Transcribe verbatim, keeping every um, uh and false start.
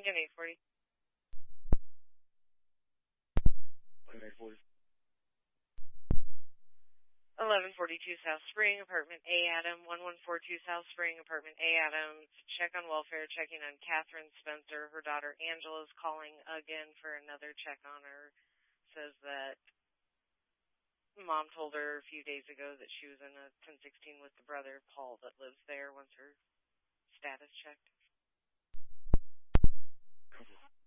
Lincoln eight forty. Lincoln eight forty. eleven forty-two South Spring, apartment A, Adam. one one four two South Spring, apartment A, Adam. Check on welfare, checking on Catherine Spencer. Her daughter Angela is calling again for another check on her. Says that Mom told her a few days ago that she was in a ten sixteen with the brother, Paul, that lives there, once her status checked. Cool.